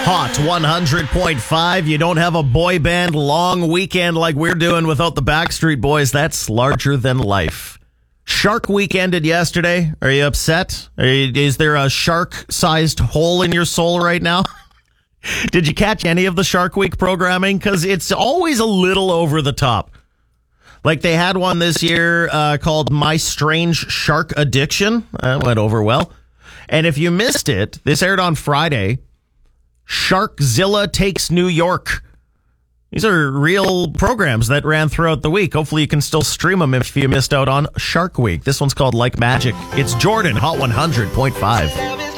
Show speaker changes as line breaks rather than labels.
Hot 100.5. You don't have a boy band long weekend like we're doing without the Backstreet Boys. That's larger than life. Shark Week ended yesterday. Are you upset? Is there a shark-sized hole in your soul right now? Did you catch any of the Shark Week programming? Because it's always a little over the top. Like they had one this year called My Strange Shark Addiction. That went over well. And if you missed it, this aired on Friday. Sharkzilla Takes New York. These are real programs that ran throughout the week. Hopefully you can still stream them if you missed out on Shark Week. This one's called Like Magic. It's Jordan, Hot 100.5.